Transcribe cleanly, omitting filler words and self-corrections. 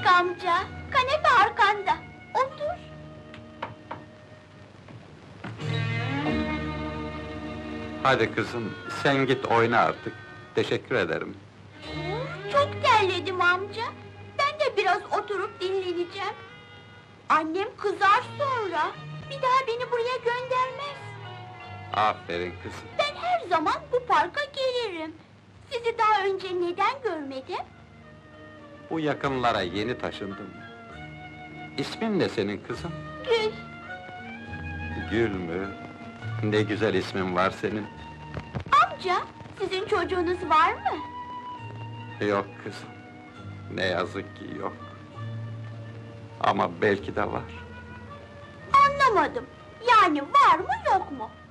Büyük amca, kanepe arkanda. Otur. Hadi kızım, sen git oyna artık. Teşekkür ederim. Çok terledim amca. Ben de biraz oturup dinleneceğim. Annem kızar sonra. Bir daha beni buraya göndermez. Aferin kızım. Ben her zaman bu parka gelirim. Sizi daha önce neden görmedim? Bu yakınlara yeni taşındım. İsmin ne senin kızım? Gül. Gül mü? Ne güzel ismin var senin. Amca, sizin çocuğunuz var mı? Yok kızım. Ne yazık ki yok. Ama belki de var. Anlamadım. Yani var mı yok mu?